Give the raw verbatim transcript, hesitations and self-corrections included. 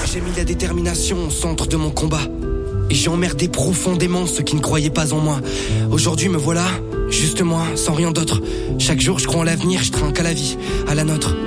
J'ai mis la détermination au centre de mon combat. Et j'ai emmerdé profondément ceux qui ne croyaient pas en moi. Aujourd'hui me voilà, juste moi, sans rien d'autre. Chaque jour je crois en l'avenir, je trinque à la vie, à la nôtre.